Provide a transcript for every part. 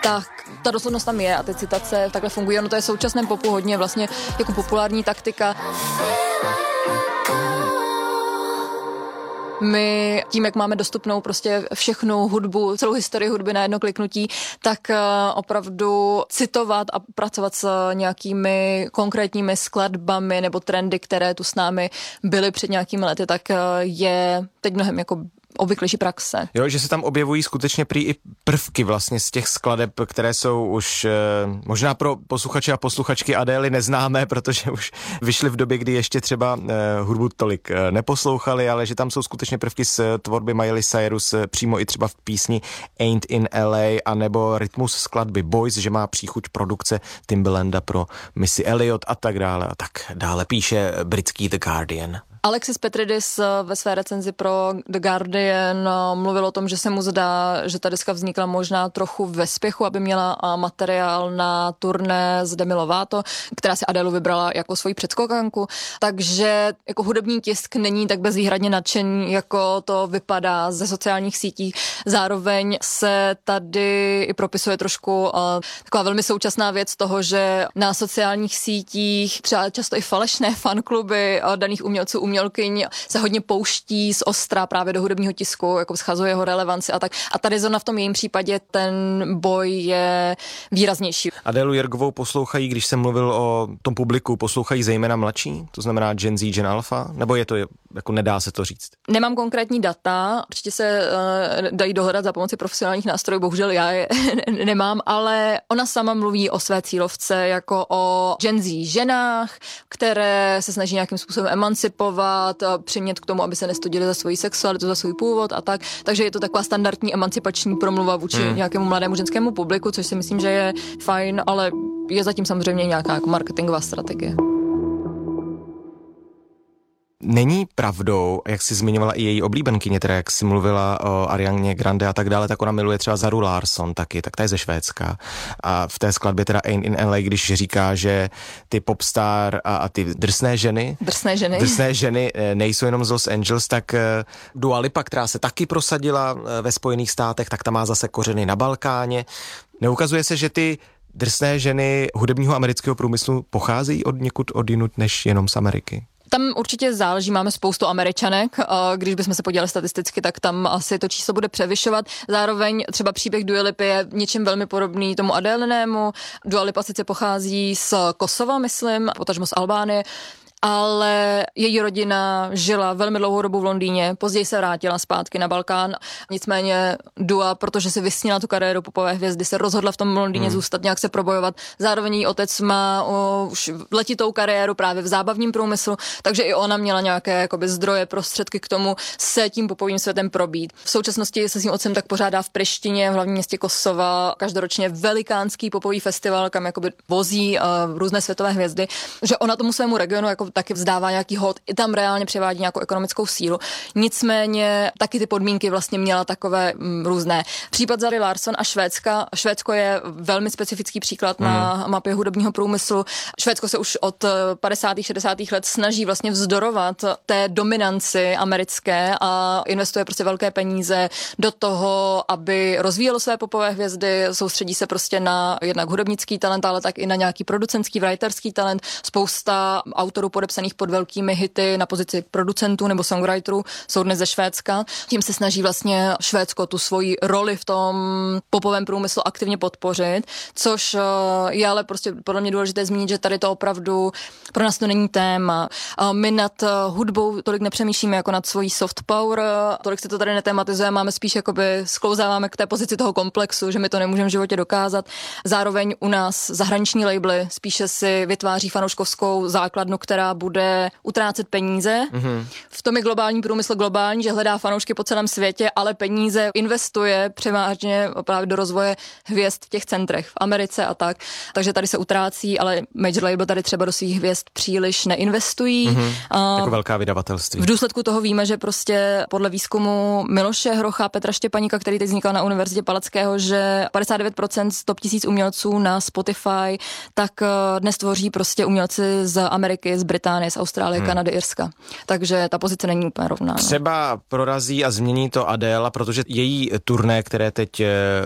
tak ta doslovnost tam je a ty citace takhle fungují. Ono to je v současném popu hodně vlastně jako populární taktika. My tím, jak máme dostupnou prostě všechnu hudbu, celou historii hudby na jedno kliknutí, tak opravdu citovat a pracovat s nějakými konkrétními skladbami nebo trendy, které tu s námi byly před nějakými lety, tak je teď mnohem jako obvyklejší praxe. Jo, že se tam objevují skutečně prý i prvky vlastně z těch skladeb, které jsou už možná pro posluchače a posluchačky Adély neznámé, protože už vyšly v době, kdy ještě třeba hudbu tolik neposlouchali, ale že tam jsou skutečně prvky z tvorby Miley Cyrus přímo i třeba v písni Ain't in LA, anebo rytmus skladby Boys, že má příchuť produkce Timbalanda pro Missy Elliott a tak dále. A tak dále píše britský The Guardian. Alexis Petridis ve své recenzi pro The Guardian mluvil o tom, že se mu zdá, že ta deska vznikla možná trochu ve spěchu, aby měla materiál na turné z Demi Lovato, která si Adélu vybrala jako svoji předskokanku, takže jako hudební tisk není tak bezvýhradně nadšený, jako to vypadá ze sociálních sítí. Zároveň se tady i propisuje trošku taková velmi současná věc toho, že na sociálních sítích třeba často i falešné fankluby daných umělců, umělkyň se hodně pouští z ostra právě do hudebního tisku, jako schazuje jeho relevanci a tak. A tady zrovna v tom jejím případě ten boj je výraznější. Adélu Jergovou poslouchají, když jsem mluvil o tom publiku, poslouchají zejména mladší, to znamená Gen Z, Gen Alpha, nebo je to, jako nedá se to říct? Nemám konkrétní data, určitě se dají dohledat za pomoci profesionálních nástrojů, bohužel já je nemám, ale ona sama mluví o své cílovce jako o Gen Z ženách, které se snaží nějakým způsobem emancipovat, přimět k tomu, aby se nestydili za svoji sexualitu, za svůj původ a tak. Takže je to taková standardní emancipační promluva vůči nějakému mladému ženskému publiku, což si myslím, že je fajn, ale je zatím samozřejmě nějaká jako marketingová strategie. Není pravdou, jak jsi zmiňovala i její oblíbenkyně, teda jak jsi mluvila o Arianě Grande a tak dále, tak ona miluje třeba Zaru Larsson taky, tak ta je ze Švédska. A v té skladbě teda Ain't in LA, když říká, že ty popstar a ty drsné ženy nejsou jenom z Los Angeles, tak Dua Lipa, která se taky prosadila ve Spojených státech, tak ta má zase kořeny na Balkáně. Neukazuje se, že ty drsné ženy hudebního amerického průmyslu pocházejí od někud odjinud než jenom z Ameriky? Tam určitě záleží, máme spoustu Američanek, když bychom se podívali statisticky, tak tam asi to číslo bude převyšovat. Zároveň třeba příběh Dua Lipy je něčím velmi podobný tomu Adélinému. Dua Lipa sice pochází z Kosova, myslím, potažmo z Albánie, ale její rodina žila velmi dlouhou dobu v Londýně, později se vrátila zpátky na Balkán. Nicméně Dua, protože si vysnila tu kariéru popové hvězdy, se rozhodla v tom Londýně zůstat, nějak se probojovat. Zároveň její otec má už letitou kariéru právě v zábavním průmyslu, takže i ona měla nějaké jakoby zdroje, prostředky k tomu se tím popovým světem probít. V současnosti se svým otcem tak pořádá v Prištině, v hlavním městě Kosova, každoročně velikánský popový festival, kam jakoby vozí různé světové hvězdy, že ona tomu svému regionu jako taky vzdává nějaký hod, i tam reálně převádí nějakou ekonomickou sílu. Nicméně taky ty podmínky vlastně měla takové různé. Případ Zary Larsson a Švédska. Švédsko je velmi specifický příklad na mapě hudebního průmyslu. Švédsko se už od 50. 60. let snaží vlastně vzdorovat té dominanci americké a investuje prostě velké peníze do toho, aby rozvíjelo své popové hvězdy, soustředí se prostě na jednak hudebnický talent, ale tak i na nějaký producentský, writerský talent. Spousta autorů podepsaných pod velkými hity na pozici producentů nebo songwriterů jsou dnes ze Švédska. Tím se snaží vlastně Švédsko tu svoji roli v tom popovém průmyslu aktivně podpořit, což je ale prostě podle mě důležité zmínit, že tady to opravdu pro nás to není téma. My nad hudbou tolik nepřemýšlíme jako nad svojí soft power, tolik se to tady netematizuje, máme spíš jakoby sklouzáváme k té pozici toho komplexu, že my to nemůžeme v životě dokázat. Zároveň u nás zahraniční labely spíše si vytváří fanouškovskou základnu, která bude utrácet peníze. V tom je globální průmysl globální, že hledá fanoušky po celém světě, ale peníze investuje převážně právě do rozvoje hvězd v těch centrech v Americe a tak. Takže tady se utrácí, ale major label tady třeba do svých hvězd příliš neinvestují. Jako velká vydavatelství. V důsledku toho víme, že prostě podle výzkumu Miloše Hrocha, Petra Štěpaníka, který teď vznikal na Univerzitě Palackého, že 59% z top 1000 umělců na Spotify, tak dnes tvoří prostě umělci z Ameriky, z Británie, z Austrálie, Kanady, Irska. Takže ta pozice není úplně rovná. Třeba prorazí a změní to Adéla, protože její turné, které teď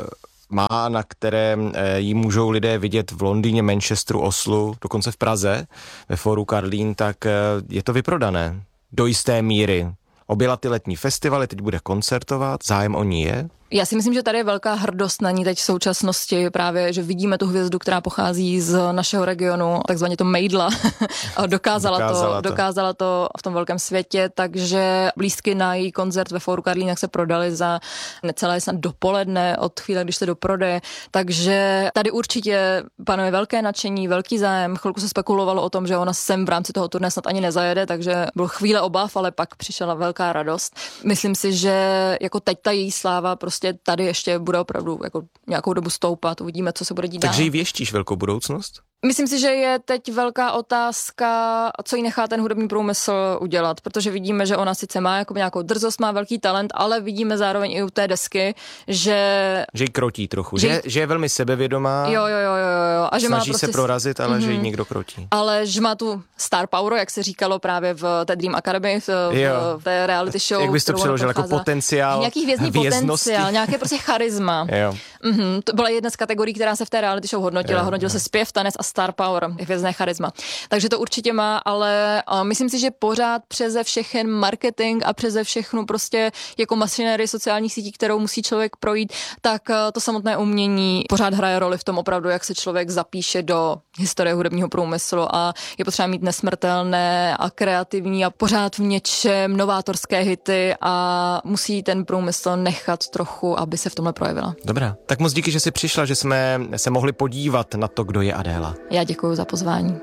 má, na kterém ji můžou lidé vidět v Londýně, Manchesteru, Oslu, dokonce v Praze, ve Fóru Karlín, tak je to vyprodané do jisté míry. Objela ty letní festivaly, teď bude koncertovat, zájem o ní je? Já si myslím, že tady je velká hrdost na ní teď v současnosti, právě, že vidíme tu hvězdu, která pochází z našeho regionu, takzvaně to mejdla, dokázala to v tom velkém světě, takže lístky na její koncert ve Fóru Karlín se prodaly za necelé snad dopoledne od chvíle, když se doprodeje, takže tady určitě panuje velké nadšení, velký zájem, chvilku se spekulovalo o tom, že ona sem v rámci toho turné snad ani nezajede, takže byl chvíle obav, ale pak přišla velká radost. Myslím si, že jako teď ta její sláva prostě tady ještě bude opravdu jako nějakou dobu stoupat, uvidíme, co se bude dít dál. Takže jí věštíš velkou budoucnost? Myslím si, že je teď velká otázka, co jí nechá ten hudební průmysl udělat, protože vidíme, že ona sice má jako nějakou drzost, má velký talent, ale vidíme zároveň i u té desky, že ji krotí trochu, že je velmi sebevědomá. Jo. A že snaží má prostě se prorazit, ale že ji někdo krotí. Ale že má tu star power, jak se říkalo právě v té Dream Academy, v té reality show. Jak bys to přeložil, jako potenciál, nějaký hvězdný potenciál, nějaké prostě charisma. To byla jedna z kategorií, která se v té reality show hodnotila. Hodnotil se zpěv, tanec a star power, hvězdné charisma. Takže to určitě má, ale myslím si, že pořád přeze všechen marketing a přeze všechnu prostě jako mašinérii sociálních sítí, kterou musí člověk projít, tak to samotné umění pořád hraje roli v tom opravdu, jak se člověk zapíše do historie hudebního průmyslu a je potřeba mít nesmrtelné a kreativní a pořád v něčem novátorské hity a musí ten průmysl nechat trochu, aby se v tomhle projevila. Dobrá, tak moc díky, že jsi přišla, že jsme se mohli podívat na to, kdo je Adéla. Já děkuji za pozvání.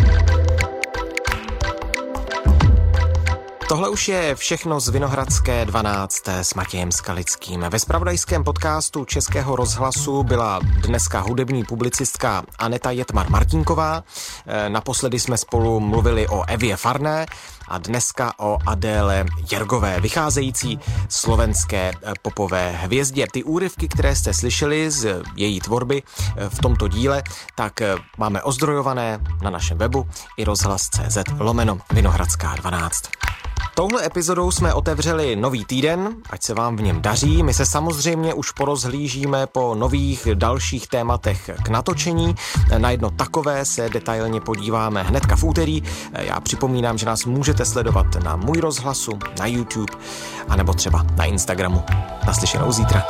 Tohle už je všechno z Vinohradské 12 s Matějem Skalickým. Ve zpravodajském podcastu Českého rozhlasu byla dneska hudební publicistka Aneta Jetmar-Martinková. Naposledy jsme spolu mluvili o Evě Farné a dneska o Adéle Jergové, vycházející slovenské popové hvězdě. Ty úryvky, které jste slyšeli z její tvorby v tomto díle, tak máme ozdrojované na našem webu i rozhlas.cz/Vinohradská 12. Touhle epizodou jsme otevřeli nový týden, ať se vám v něm daří. My se samozřejmě už porozhlížíme po nových dalších tématech k natočení. Na jedno takové se detailně podíváme hnedka v úterý. Já připomínám, že nás můžete sledovat na Můj rozhlasu, na YouTube, anebo třeba na Instagramu. Naslyšenou zítra.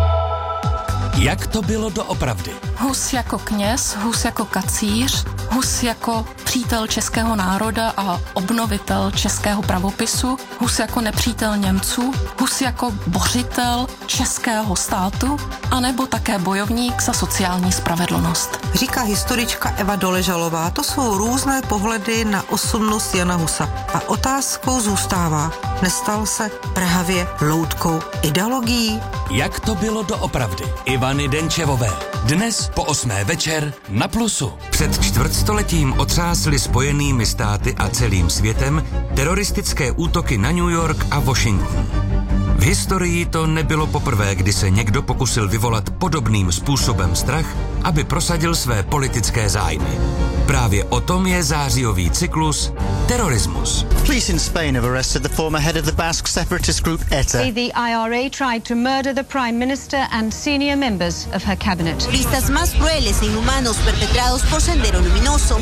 Jak to bylo doopravdy? Hus jako kněz, Hus jako kacíř, Hus jako přítel českého národa a obnovitel českého pravopisu, Hus jako nepřítel Němců, Hus jako bořitel českého státu, anebo také bojovník za sociální spravedlnost. Říká historička Eva Doležalová, to jsou různé pohledy na osobnost Jana Husa. A otázkou zůstává, nestal se prahavě loutkou ideologií? Jak to bylo doopravdy? Ivany Denčevové. Dnes po 8. večer na Plusu. Před čtvrtstoletím otřásly Spojenými státy a celým světem teroristické útoky na New York a Washington. V historii to nebylo poprvé, kdy se někdo pokusil vyvolat podobným způsobem strach, aby prosadil své politické zájmy. Právě o tom je zářijový cyklus Terorismus. Police in Spain have arrested the former head of the Basque separatist group ETA. The IRA tried to murder the Prime Minister and senior members of her cabinet. Listas más crueles e inhumanos perpetrados por Sendero Luminoso.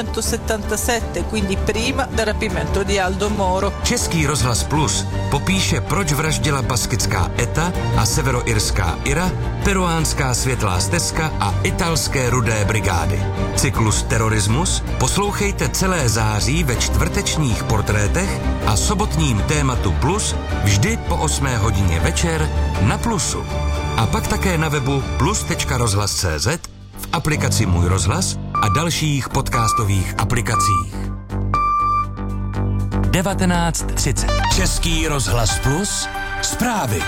1977, quindi prima del rapimento di Aldo Moro. Český rozhlas Plus popíše, proč vraždila baskická ETA a severoirská IRA, peruánská Světlá stezka a italské Rudé brigády. Cyklus Terorismus poslouchejte celé září ve čtvrtečních portrétech a sobotním tématu Plus vždy po 8 hodině večer na Plusu. A pak také na webu plus.rozhlas.cz, v aplikaci Můj rozhlas a dalších podcastových aplikacích. 19:30. Český rozhlas Plus. Zprávy.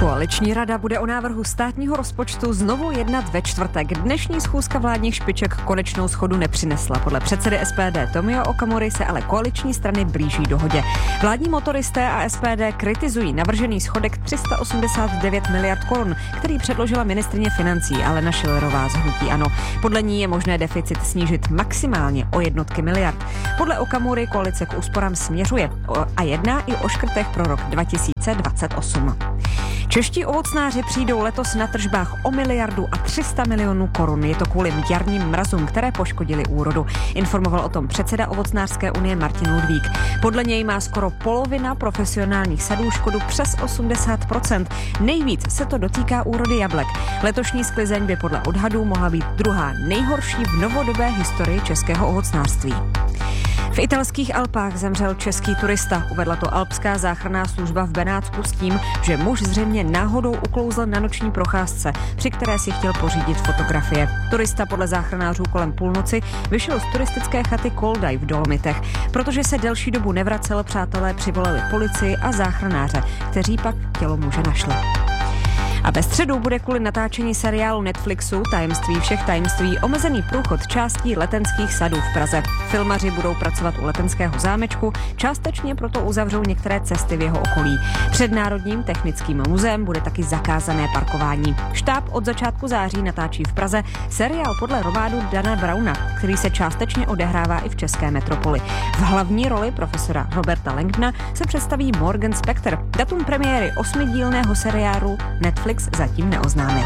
Koaliční rada bude o návrhu státního rozpočtu znovu jednat ve čtvrtek. Dnešní schůzka vládních špiček konečnou shodu nepřinesla. Podle předsedy SPD Tomia Okamury se ale koaliční strany blíží dohodě. Vládní motoristé a SPD kritizují navržený schodek 389 miliard korun, který předložila ministryně financí Alena Schillerová z hnutí ANO. Podle ní je možné deficit snížit maximálně o jednotky miliard. Podle Okamury koalice k úsporám směřuje a jedná i o škrtech pro rok 2028. Čeští ovocnáři přijdou letos na tržbách o 1,3 miliardy korun. Je to kvůli jarním mrazům, které poškodily úrodu. Informoval o tom předseda Ovocnářské unie Martin Ludvík. Podle něj má skoro polovina profesionálních sadů škodu přes 80%. Nejvíc se to dotýká úrody jablek. Letošní sklizeň by podle odhadů mohla být druhá nejhorší v novodobé historii českého ovocnářství. V italských Alpách zemřel český turista. Uvedla to alpská záchranná služba v Benátsku s tím, že muž zřejmě náhodou uklouzl na noční procházce, při které si chtěl pořídit fotografie. Turista podle záchranářů kolem půlnoci vyšel z turistické chaty Koldaj v Dolomitech. Protože se delší dobu nevracel, přátelé přivolali policii a záchranáře, kteří pak tělo muže našli. A ve středu bude kvůli natáčení seriálu Netflixu Tajemství všech tajemství omezený průchod částí letenských sadů v Praze. Filmaři budou pracovat u letenského zámečku, částečně proto uzavřou některé cesty v jeho okolí. Před Národním technickým muzeem bude taky zakázané parkování. Štáb od začátku září natáčí v Praze seriál podle románu Dana Browna, který se částečně odehrává i v české metropoli. V hlavní roli profesora Roberta Langdona se představí Morgan Spector. Datum premiéry 8dílného seriálu Netflix zatím neoznámil.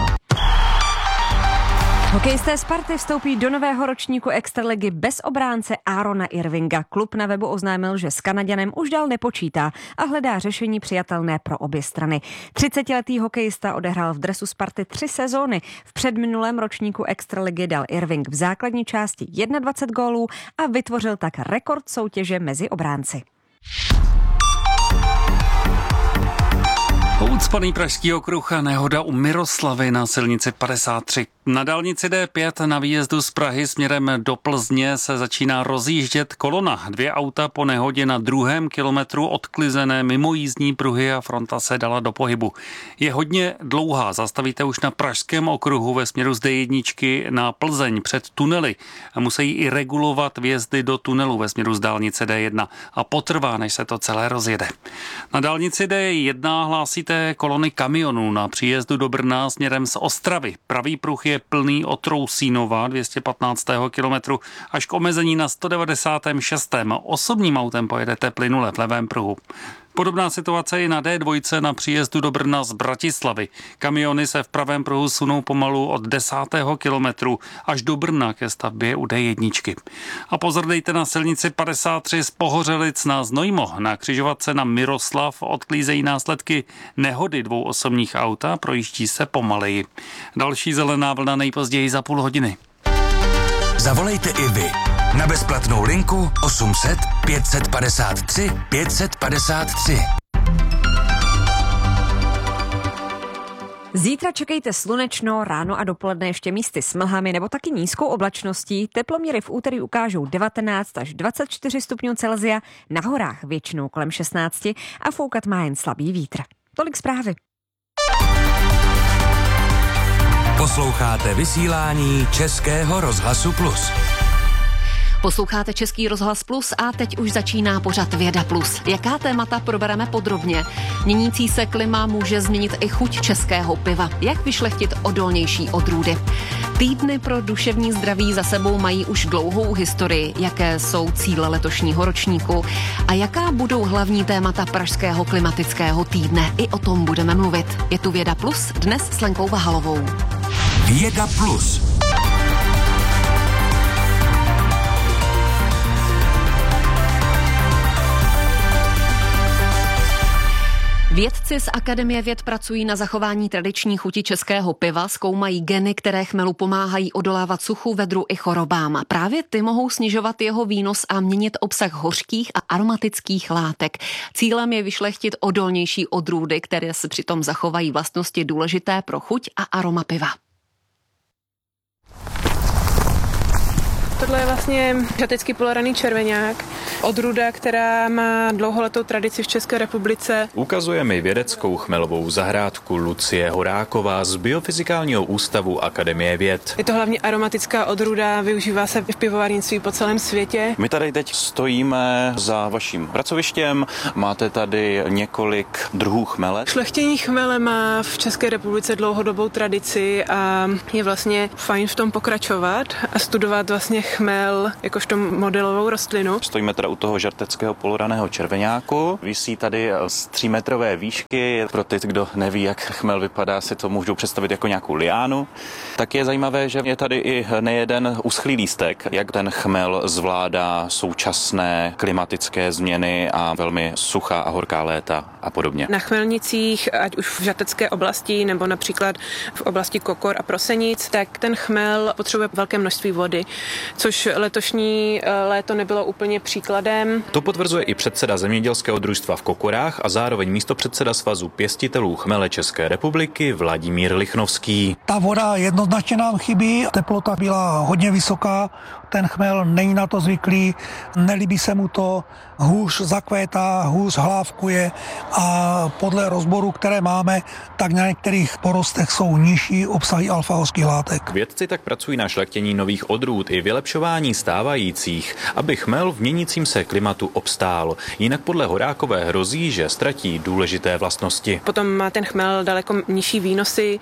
Hokejisté Sparty vstoupí do nového ročníku extraligy bez obránce Aarona Irvinga. Klub na webu oznámil, že s Kanaďanem už dál nepočítá a hledá řešení přijatelné pro obě strany. 30letý hokejista odehrál v dresu Sparty 3 sezóny. V předminulém ročníku extraligy dal Irving v základní části 21 gólů a vytvořil tak rekord soutěže mezi obránci. Ucpaný pražský okruh a nehoda u Miroslavy na silnici 53. Na dálnici D5 na výjezdu z Prahy směrem do Plzně se začíná rozjíždět kolona. 2 auta po nehodě na 2. kilometru odklizené mimo jízdní pruhy a fronta se dala do pohybu. Je hodně dlouhá, zastavíte už na pražském okruhu ve směru z D1 na Plzeň před tunely. Musí i regulovat vjezdy do tunelu ve směru z dálnice D1 a potrvá, než se to celé rozjede. Na dálnici D1 hlásíte kolony kamionů na příjezdu do Brna směrem z Ostravy. Pravý pruh je plný od Rousínova 215. kilometru až k omezení na 196. Osobním autem pojedete plynule v levém pruhu. Podobná situace je na D2 na příjezdu do Brna z Bratislavy. Kamiony se v pravém pruhu sunou pomalu od 10. kilometru až do Brna ke stavbě u D1. A pozor dejte na silnici 53 z Pohořelic na Znojmo. Na křižovatce na Miroslav odklízejí následky nehody 2 osobních aut a projíždí se pomaleji. Další zelená vlna nejpozději za půl hodiny. Zavolejte i vy na bezplatnou linku 800 553 553. Zítra čekejte slunečno, ráno a dopoledne ještě místy s mlhami nebo taky nízkou oblačností. Teploměry v úterý ukážou 19 až 24 stupňů Celsia, na horách většinou kolem 16 a foukat má jen slabý vítr. Tolik zprávy. Posloucháte vysílání Českého rozhlasu Plus. Posloucháte Český rozhlas Plus a teď už začíná pořad Věda Plus. Jaká témata probereme podrobně? Měnící se klima může změnit i chuť českého piva. Jak vyšlechtit odolnější odrůdy? Týdny pro duševní zdraví za sebou mají už dlouhou historii. Jaké jsou cíle letošního ročníku? A jaká budou hlavní témata pražského klimatického týdne? I o tom budeme mluvit. Je tu Věda Plus, dnes s Lenkou Vahalovou. Věda Plus. Vědci z Akademie věd pracují na zachování tradiční chuti českého piva, zkoumají geny, které chmelu pomáhají odolávat suchu, vedru i chorobám. Právě ty mohou snižovat jeho výnos a měnit obsah hořkých a aromatických látek. Cílem je vyšlechtit odolnější odrůdy, které se přitom zachovají vlastnosti důležité pro chuť a aroma piva. Tohle je vlastně žatecký poloraný červeňák, odrůda, která má dlouholetou tradici v České republice. Ukazuje mi vědeckou chmelovou zahrádku Lucie Horáková z Biofyzikálního ústavu Akademie věd. Je to hlavně aromatická odrůda, využívá se v pivovarnictví po celém světě. My tady teď stojíme za vaším pracovištěm, máte tady několik druhů chmele. Šlechtění chmele má v České republice dlouhodobou tradici a je vlastně fajn v tom pokračovat a studovat vlastně chmel jakožto modelovou rostlinu. Stojíme teda u toho žarteckého poloraného červeňáku. Visí tady z 3metrové výšky. Pro ty, kdo neví, jak chmel vypadá, si to můžou představit jako nějakou liánu. Tak je zajímavé, že je tady i nejeden uschlý lístek, jak ten chmel zvládá současné klimatické změny a velmi suchá a horká léta a podobně. Na chmelnicích, ať už v žatecké oblasti nebo například v oblasti kokor a prosenic, tak ten chmel potřebuje velké množství vody, což letošní léto nebylo úplně příkladem. To potvrzuje i předseda zemědělského družstva v Kokorách a zároveň místopředseda Svazu pěstitelů chmele České republiky Vladimír Lichnovský. Ta voda jednoznačně nám chybí, teplota byla hodně vysoká, ten chmel není na to zvyklý, nelíbí se mu to, hůř zakvétá, hůř hlávkuje a podle rozborů, které máme, tak na některých porostech jsou nižší obsahy alfa-hořkých látek. Vědci tak pracují na šlechtění nových odrůd i vylepšování stávajících, aby chmel v měnícím se klimatu obstál. Jinak podle Horákové hrozí, že ztratí důležité vlastnosti. Potom má ten chmel daleko nižší výnosy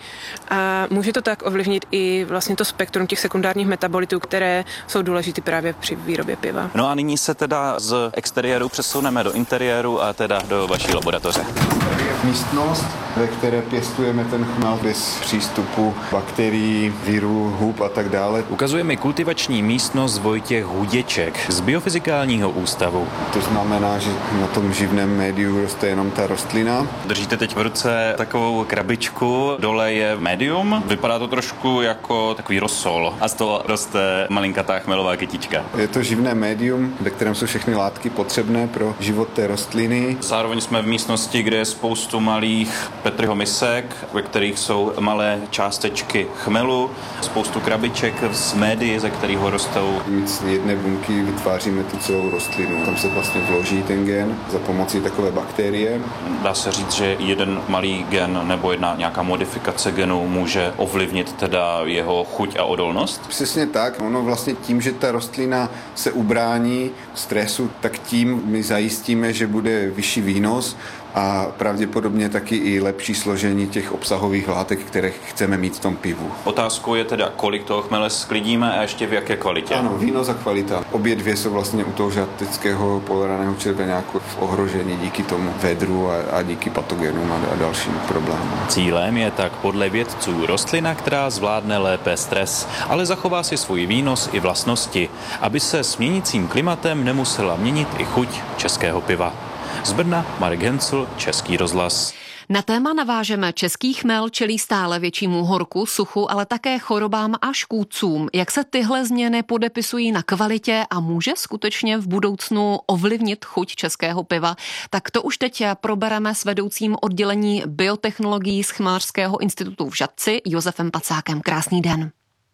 a může to tak ovlivnit i vlastně to spektrum těch sekundárních metabolitů, které jsou důležité právě při výrobě piva. No a nyní se teda z exteriéru přesuneme do interiéru a teda do vaší laboratoře. Místnost, ve které pěstujeme ten chmel bez přístupu bakterií, virů, hub a tak dále. Ukazuje mi kultivační místnost Vojtěch Huděček z Biofyzikálního ústavu. To znamená, že na tom živném médiu roste jenom ta rostlina. Držíte teď v ruce takovou krabičku, dole je médium, vypadá to trošku jako takový rosol a z toho roste malinkatá chmelová kytička. Je to živné médium, ve kterém jsou všechny látky potřebné pro život té rostliny. Zároveň jsme v místnosti, kde je spoustu malých Petriho misek, ve kterých jsou malé částečky chmelu, spoustu krabiček z médii, ze kterých ho rostou. Z jedné buňky vytváříme tu celou rostlinu. Tam se vlastně vloží ten gen za pomocí takové bakterie. Dá se říct, že jeden malý gen nebo jedna nějaká modifikace genu může ovlivnit teda jeho chuť a odolnost? Přesně tak. Ono vlastně tím, že ta rostlina se ubrání stresu, tak tím my zajistíme, že bude vyšší výnos a pravděpodobně taky i lepší složení těch obsahových látek, které chceme mít v tom pivu. Otázkou je teda, kolik toho chmele sklidíme a ještě v jaké kvalitě? Ano, výnos a kvalita. Obě dvě jsou vlastně u toho žateckého poloraného červeňáku v ohrožení díky tomu vedru a díky patogenům a dalším problémům. Cílem je tak podle vědců rostlina, která zvládne lépe stres, ale zachová si svůj výnos i vlastnosti, aby se s měnícím klimatem nemusela měnit i chuť českého piva. Z Brna Marek Hencl, Český rozhlas. Na téma navážeme. Český chmel čelí stále většímu horku, suchu, ale také chorobám a škůdcům. Jak se tyhle změny podepisují na kvalitě a může skutečně v budoucnu ovlivnit chuť českého piva? Tak to už teď probereme s vedoucím oddělení biotechnologií z Chmelařského institutu v Žatci, Josefem Pacákem. Krásný den.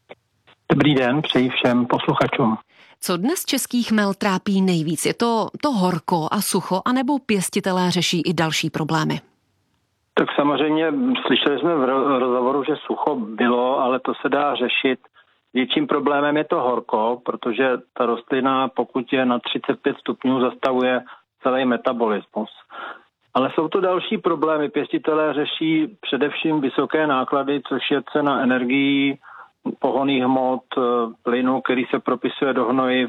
Dobrý den, přeji všem posluchačům. Co dnes český chmel trápí nejvíc? Je to horko a sucho, anebo pěstitelé řeší i další problémy? Tak samozřejmě slyšeli jsme v rozhovoru, že sucho bylo, ale to se dá řešit. Větším problémem je to horko, protože ta rostlina, pokud je na 35 stupňů, zastavuje celý metabolismus. Ale jsou to další problémy. Pěstitelé řeší především vysoké náklady, což je cena energií, pohonných hmot, plynu, který se propisuje do hnojiv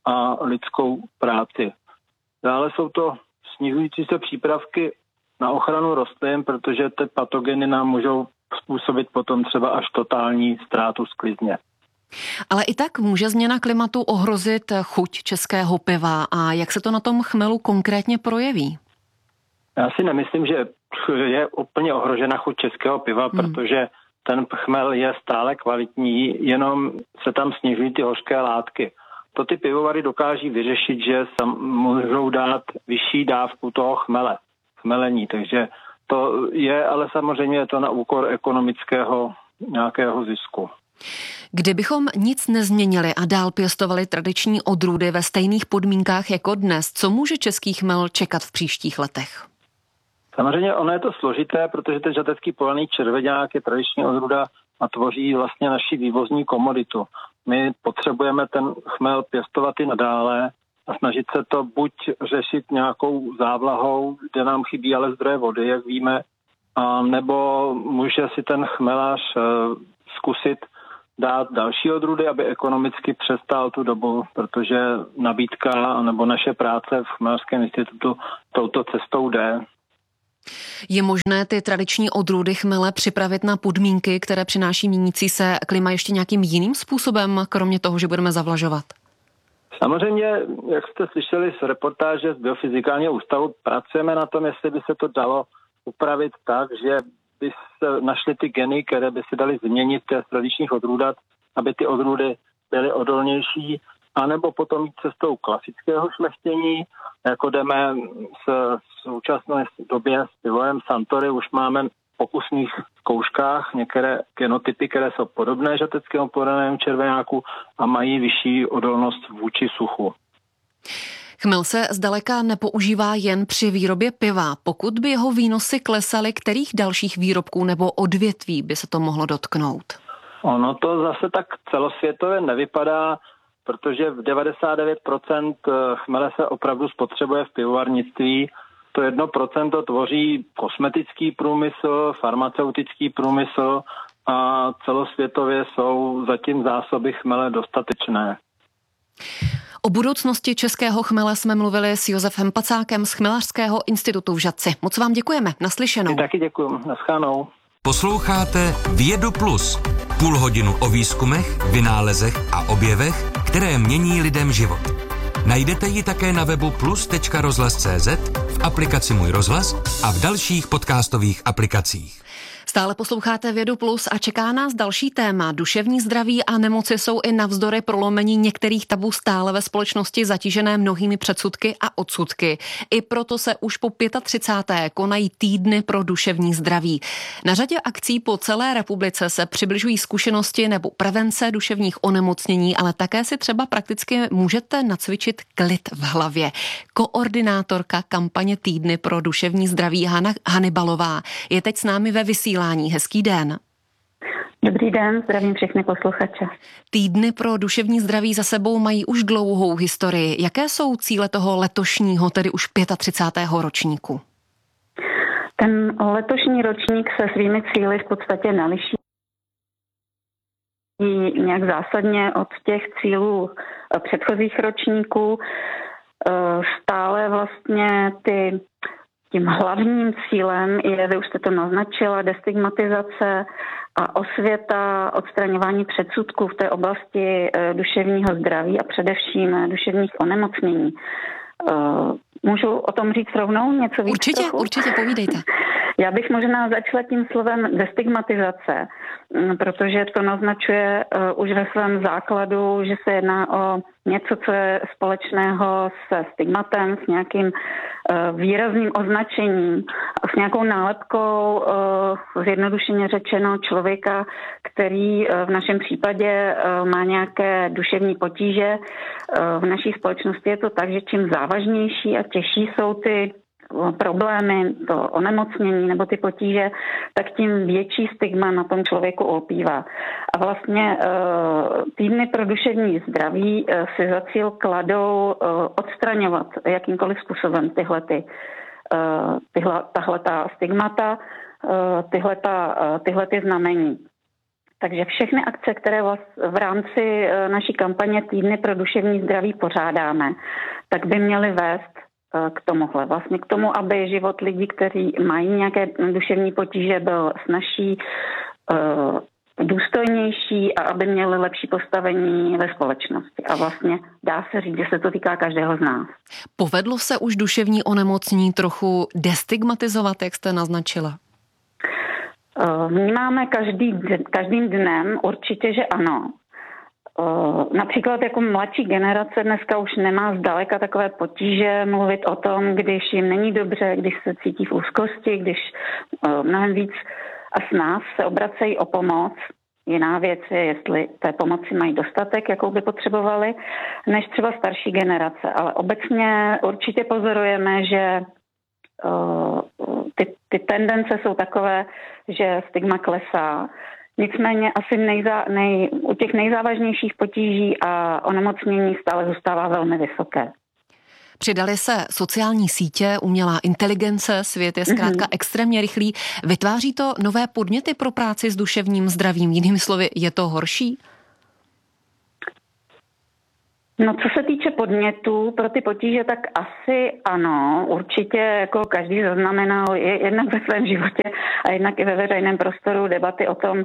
a lidskou práci. Dále jsou to snižující se přípravky na ochranu rostlin, protože ty patogeny nám můžou způsobit potom třeba až totální ztrátu sklizně. Ale i tak může změna klimatu ohrozit chuť českého piva. A jak se to na tom chmelu konkrétně projeví? Já si nemyslím, že je úplně ohrožena chuť českého piva, protože ten chmel je stále kvalitní, jenom se tam snižují ty hořké látky. To ty pivovary dokáží vyřešit, že můžou dát vyšší dávku toho chmelení, takže to je, ale samozřejmě je to na úkor ekonomického nějakého zisku. Kdybychom nic nezměnili a dál pěstovali tradiční odrůdy ve stejných podmínkách jako dnes, co může český chmel čekat v příštích letech? Samozřejmě ono je to složité, protože ten žatecký polený červeňák je tradiční odrůda a tvoří vlastně naši vývozní komoditu. My potřebujeme ten chmel pěstovat i nadále a snažit se to buď řešit nějakou závlahou, kde nám chybí ale zdroje vody, jak víme, a nebo může si ten chmelař zkusit dát další odrůdy, aby ekonomicky přestál tu dobu, protože nabídka nebo naše práce v Chmelařském institutu touto cestou jde. Je možné ty tradiční odrůdy chmele připravit na podmínky, které přináší měnící se klima ještě nějakým jiným způsobem, kromě toho, že budeme zavlažovat? Samozřejmě, jak jste slyšeli z reportáže z Biofyzikálního ústavu, pracujeme na tom, jestli by se to dalo upravit tak, že by se našly ty geny, které by se daly změnit z tradičních odrůdat, aby ty odrůdy byly odolnější, anebo potom jít cestou klasického šlechtění, jako jdeme v současné době s pivovarem Suntory, už máme v pokusných zkouškách některé genotypy, které jsou podobné žateckému polenému červeňáku a mají vyšší odolnost vůči suchu. Chmel se zdaleka nepoužívá jen při výrobě piva. Pokud by jeho výnosy klesaly, kterých dalších výrobků nebo odvětví by se to mohlo dotknout? Ono to zase tak celosvětově nevypadá, protože v 99% chmele se opravdu spotřebuje v pivovarnictví. To 1% tvoří kosmetický průmysl, farmaceutický průmysl a celosvětově jsou zatím zásoby chmele dostatečné. O budoucnosti českého chmele jsme mluvili s Josefem Pacákem z Chmelařského institutu v Žatci. Moc vám děkujeme. Naslyšenou. Taky děkuju. Naschánou. Posloucháte Vědu Plus. Půl hodinu o výzkumech, vynálezech a objevech, které mění lidem život. Najdete ji také na webu plus.rozhlas.cz, v aplikaci Můj rozhlas a v dalších podcastových aplikacích. Stále posloucháte Vědu Plus a čeká nás další téma. Duševní zdraví a nemoci jsou i navzdory prolomení některých tabů stále ve společnosti zatížené mnohými předsudky a odsudky. I proto se už po 35. konají týdny pro duševní zdraví. Na řadě akcí po celé republice se přibližují zkušenosti nebo prevence duševních onemocnění, ale také si třeba prakticky můžete nacvičit klid v hlavě. Koordinátorka kampaně Týdny pro duševní zdraví Hana Hanibalová je teď s námi ve vysílání. Hezký den. Dobrý den, zdravím všechny posluchače. Týdny pro duševní zdraví za sebou mají už dlouhou historii. Jaké jsou cíle toho letošního, tedy už 35. ročníku? Ten letošní ročník se svými cíli v podstatě neliší nějak zásadně od těch cílů předchozích ročníků. Stále vlastně tím hlavním cílem je, vy už jste to naznačila, destigmatizace a osvěta, odstraňování předsudků v té oblasti duševního zdraví a především duševních onemocnění. Můžu o tom říct rovnou něco víc? Určitě, povídejte. Já bych možná začala tím slovem destigmatizace, protože to naznačuje už ve svém základu, že se jedná o něco, co je společného se stigmatem, s nějakým výrazným označením a s nějakou nálepkou, zjednodušeně řečeno, člověka, který v našem případě má nějaké duševní potíže. V naší společnosti je to tak, že čím závažnější a těžší jsou ty problémy, to onemocnění nebo ty potíže, tak tím větší stigma na tom člověku olpívá. A vlastně týdny pro duševní zdraví si za cíl kladou odstraňovat jakýmkoliv způsobem tahleta stigmata, tyhle znamení. Takže všechny akce, které v rámci naší kampaně Týdny pro duševní zdraví pořádáme, tak by měly vést k tomuhle. Vlastně k tomu, aby život lidí, kteří mají nějaké duševní potíže, byl snazší, důstojnější a aby měli lepší postavení ve společnosti. A vlastně dá se říct, že se to týká každého z nás. Povedlo se už duševní onemocnění trochu destigmatizovat, jak jste naznačila? Vnímáme každým dnem určitě, že ano. Například jako mladší generace dneska už nemá zdaleka takové potíže mluvit o tom, když jim není dobře, když se cítí v úzkosti, když mnohem víc a s nás se obracejí o pomoc. Jiná věc je, jestli té pomoci mají dostatek, jakou by potřebovali, než třeba starší generace. Ale obecně určitě pozorujeme, že ty tendence jsou takové, že stigma klesá. Nicméně asi u těch nejzávažnějších potíží a onemocnění stále zůstává velmi vysoké. Přidaly se sociální sítě, umělá inteligence, svět je zkrátka extrémně rychlý. Vytváří to nové podněty pro práci s duševním zdravím? Jinými slovy, je to horší? No, co se týče podnětů pro ty potíže, tak asi ano. Určitě jako každý zaznamenal jednak ve svém životě a jednak i ve veřejném prostoru debaty o tom,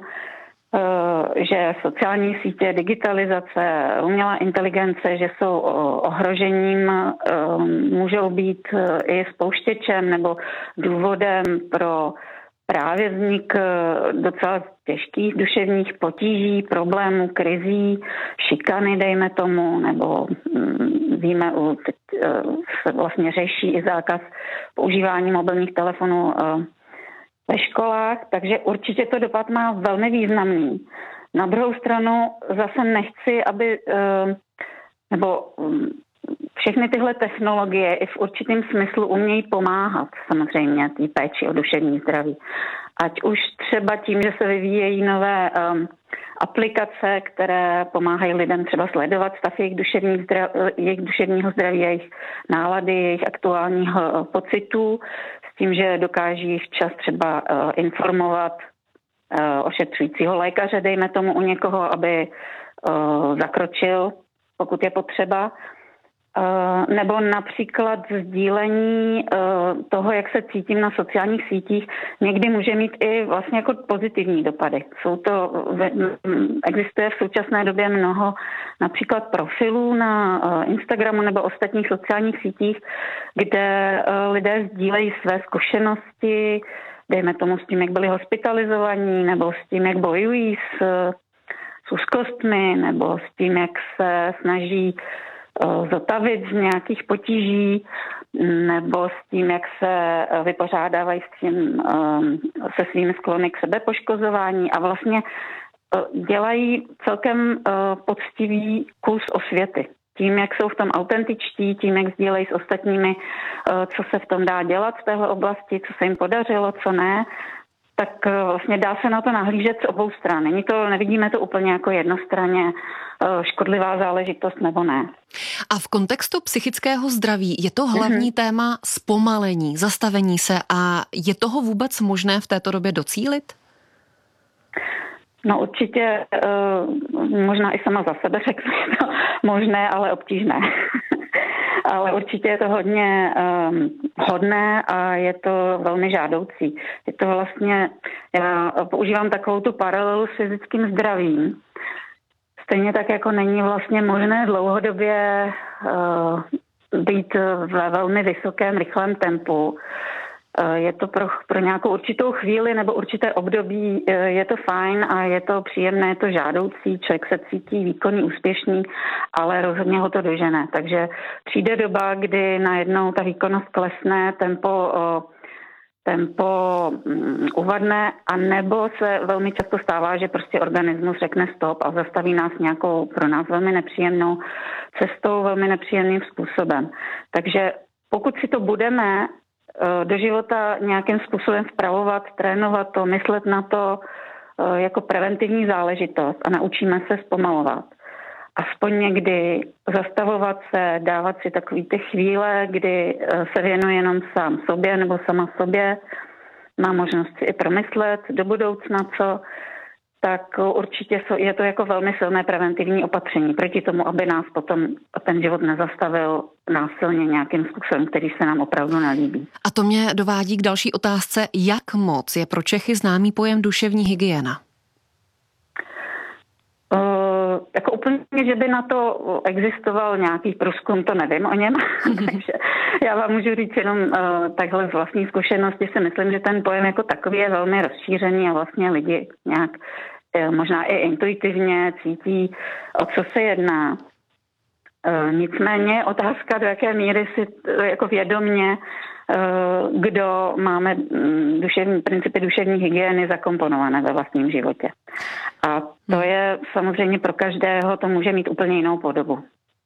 že sociální sítě, digitalizace, umělá inteligence, že jsou ohrožením, můžou být i spouštěčem nebo důvodem pro právě vznik docela těžkých duševních potíží, problémů, krizí, šikany, dejme tomu, nebo víme, teď se vlastně řeší i zákaz používání mobilních telefonů ve školách, takže určitě to dopad má velmi významný. Na druhou stranu zase nechci, aby, nebo všechny tyhle technologie i v určitém smyslu umějí pomáhat samozřejmě té péči o duševní zdraví. Ať už třeba tím, že se vyvíjejí nové aplikace, které pomáhají lidem třeba sledovat stav jejich duševního zdraví, jejich nálady, jejich aktuálního pocitů, s tím, že dokáží včas třeba informovat ošetřujícího lékaře, dejme tomu u někoho, aby zakročil, pokud je potřeba. Nebo například sdílení toho, jak se cítím na sociálních sítích, někdy může mít i vlastně jako pozitivní dopady. Existuje v současné době mnoho například profilů na Instagramu nebo ostatních sociálních sítích, kde lidé sdílejí své zkušenosti, dejme tomu s tím, jak byli hospitalizovaní, nebo s tím, jak bojují s úzkostmi, nebo s tím, jak se snaží zotavit z nějakých potíží, nebo s tím, jak se vypořádávají se svými sklony k sebepoškozování a vlastně dělají celkem poctivý kus osvěty. Tím, jak jsou v tom autentičtí, tím, jak sdílejí s ostatními, co se v tom dá dělat v téhle oblasti, co se jim podařilo, co ne, tak vlastně dá se na to nahlížet z obou stran. Nevidíme to úplně jako jednostranně škodlivá záležitost nebo ne. A v kontextu psychického zdraví je to hlavní téma zpomalení, zastavení se a je toho vůbec možné v této době docílit? No určitě, možná i sama za sebe řeknu, je to možné, ale obtížné. Ale určitě je to hodně hodné a je to velmi žádoucí. Je to vlastně, já používám takovou tu paralelu s fyzickým zdravím. Stejně tak, jako není vlastně možné dlouhodobě být ve velmi vysokém, rychlém tempu. Je to pro nějakou určitou chvíli nebo určité období, je to fajn a je to příjemné, je to žádoucí, člověk se cítí výkonný, úspěšný, ale rozhodně ho to dožene. Takže přijde doba, kdy najednou ta výkonnost klesne, tempo uvadne a nebo se velmi často stává, že prostě organismus řekne stop a zastaví nás nějakou pro nás velmi nepříjemnou cestou, velmi nepříjemným způsobem. Takže pokud si to budeme do života nějakým způsobem vpravovat, trénovat to, myslet na to jako preventivní záležitost a naučíme se zpomalovat. Aspoň někdy zastavovat se, dávat si takový ty chvíle, kdy se věnuje jenom sám sobě nebo sama sobě, má možnost si i promyslet do budoucna co, tak určitě je to jako velmi silné preventivní opatření proti tomu, aby nás potom ten život nezastavil násilně nějakým způsobem, který se nám opravdu nelíbí. A to mě dovádí k další otázce, jak moc je pro Čechy známý pojem duševní hygiena? Jako úplně, že by na to existoval nějaký průzkum, to nevím o něm. Takže já vám můžu říct jenom takhle z vlastní zkušenosti si myslím, že ten pojem jako takový je velmi rozšířený a vlastně lidi nějak možná i intuitivně cítí, o co se jedná. Nicméně otázka, do jaké míry si jako vědomě kdo máme principy duševní hygieny zakomponované ve vlastním životě. A to je samozřejmě pro každého, to může mít úplně jinou podobu.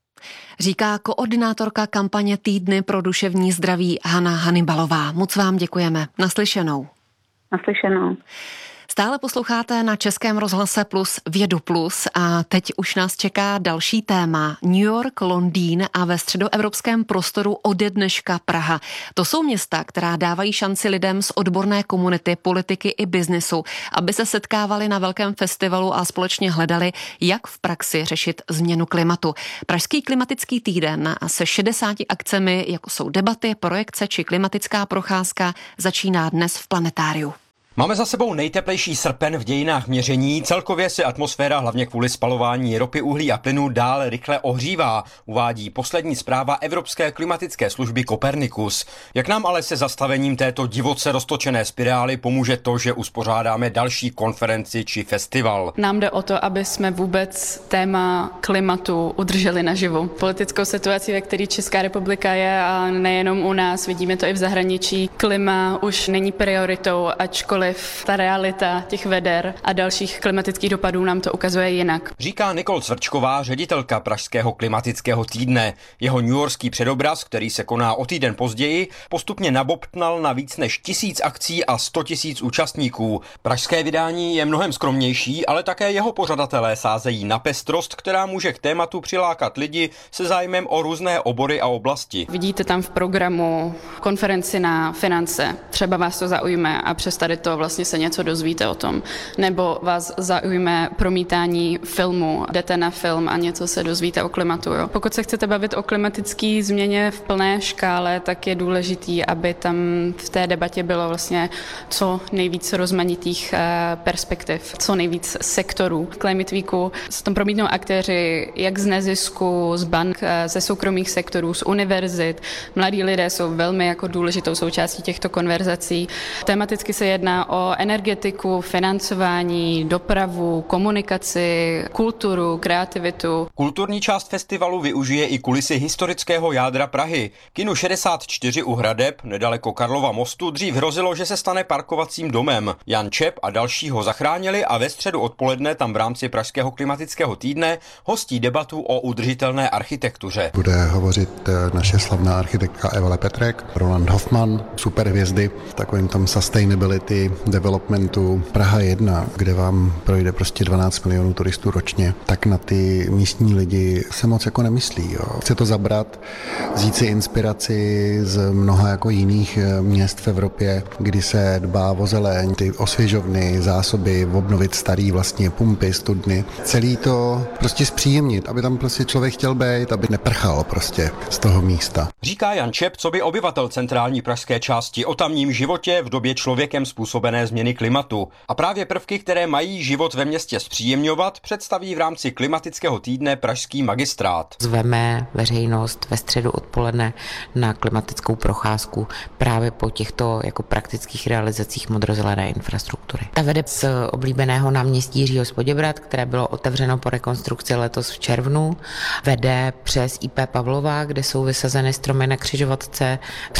Říká koordinátorka kampaně Týdny pro duševní zdraví Hana Hanibalová. Moc vám děkujeme. Naslyšenou. Naslyšenou. Stále posloucháte na Českém rozhlase Plus Vědu Plus a teď už nás čeká další téma. New York, Londýn a ve středoevropském prostoru ode dneška Praha. To jsou města, která dávají šanci lidem z odborné komunity, politiky i biznesu, aby se setkávali na velkém festivalu a společně hledali, jak v praxi řešit změnu klimatu. Pražský klimatický týden se 60 akcemi, jako jsou debaty, projekce či klimatická procházka, začíná dnes v Planetáriu. Máme za sebou nejteplejší srpen v dějinách měření. Celkově se atmosféra hlavně kvůli spalování ropy, uhlí a plynu dále rychle ohřívá, uvádí poslední zpráva Evropské klimatické služby Copernicus. Jak nám ale se zastavením této divoce roztočené spirály pomůže to, že uspořádáme další konferenci či festival? Nám jde o to, aby jsme vůbec téma klimatu udrželi naživu. Politickou situaci, ve které Česká republika je, a nejenom u nás, vidíme to i v zahraničí, klima už není prioritou, ačkoliv ta realita těch veder a dalších klimatických dopadů nám to ukazuje jinak. Říká Nikol Cvrčková, ředitelka Pražského klimatického týdne. Jeho newyorský předobraz, který se koná o týden později, postupně nabobtnal na víc než 1000 akcí a 100 000 účastníků. Pražské vydání je mnohem skromnější, ale také jeho pořadatelé sázejí na pestrost, která může k tématu přilákat lidi se zájmem o různé obory a oblasti. Vidíte tam v programu konferenci na finance. Třeba vás to zaujme a přes tady to vlastně se něco dozvíte o tom. Nebo vás zaujme promítání filmu, jdete na film a něco se dozvíte o klimatu. Jo. Pokud se chcete bavit o klimatické změně v plné škále, tak je důležitý, aby tam v té debatě bylo vlastně co nejvíc rozmanitých perspektiv, co nejvíc sektorů. V Climate Weeku se tam promítnou aktéři jak z nezisku, z bank, ze soukromých sektorů, z univerzit. Mladí lidé jsou velmi jako důležitou součástí těchto konverzací. Tematicky se jedná o energetiku, financování, dopravu, komunikaci, kulturu, kreativitu. Kulturní část festivalu využije i kulisy historického jádra Prahy. Kinu 64 u Hradeb, nedaleko Karlova mostu, dřív hrozilo, že se stane parkovacím domem. Jan Čep a další ho zachránili a ve středu odpoledne tam v rámci Pražského klimatického týdne hostí debatu o udržitelné architektuře. Bude hovořit naše slavná architektka Eva Lepetrek, Roland Hoffman, superhvězdy v takovém tom sustainability developmentu Praha 1, kde vám projde prostě 12 milionů turistů ročně, tak na ty místní lidi se moc jako nemyslí. Jo. Chce to zabrat, vzít si inspiraci z mnoha jako jiných měst v Evropě, kdy se dbá o zeleň, ty osvěžovny, zásoby, obnovit starý vlastně pumpy, studny. Celý to prostě zpříjemnit, aby tam prostě člověk chtěl být, aby neprchal prostě z toho místa. Říká Jan Čep, coby obyvatel centrální pražské části o tamním životě v době člověkem způsobené změny klimatu. A právě prvky, které mají život ve městě zpříjemňovat, představí v rámci klimatického týdne pražský magistrát. Zveme veřejnost ve středu odpoledne na klimatickou procházku právě po těchto jako praktických realizacích modrozelené infrastruktury. Ta vede z oblíbeného náměstí Jiřího z Poděbrad, které bylo otevřeno po rekonstrukci letos v červnu, vede přes IP Pavlova, kde jsou vysazeny stromy na křižovatce,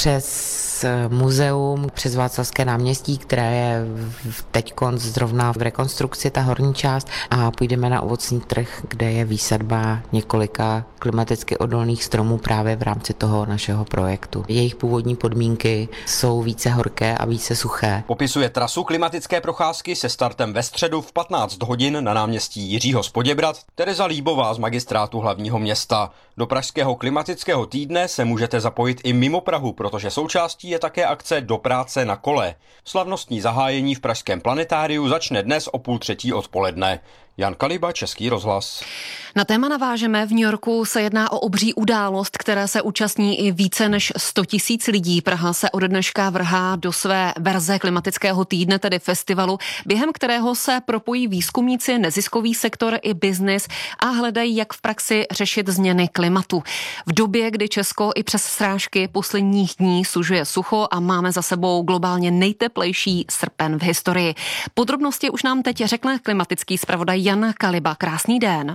přes muzeum, přes Václavské náměstí, které je teďkon zrovna v rekonstrukci, ta horní část, a půjdeme na ovocný trh, kde je výsadba několika klimaticky odolných stromů právě v rámci toho našeho projektu. Jejich původní podmínky jsou více horké a více suché. Popisuje trasu klimatické procházky se startem ve středu v 15 hodin na náměstí Jiřího z Poděbrad Tereza Líbová z magistrátu hlavního města. Do Pražského klimatického týdne se můžete zapojit i mimo Prahu, protože součástí je také akce Do práce na kole. Slavnostní zahájení v pražském planetáriu začne dnes o 2:30 odpoledne. Jan Kaliba, Český rozhlas. Na téma navážeme. V New Yorku se jedná o obří událost, které se účastní i více než 100 000 lidí. Praha se ode dneška vrhá do své verze klimatického týdne, tedy festivalu, během kterého se propojí výzkumníci, neziskový sektor i biznis a hledají, jak v praxi řešit změny klimatu. V době, kdy Česko i přes srážky posledních dní sužuje sucho a máme za sebou globálně nejteplejší srpen v historii. Podrobnosti už nám teď řekne klimatický zpravodaj Jan Kaliba. Krásný den.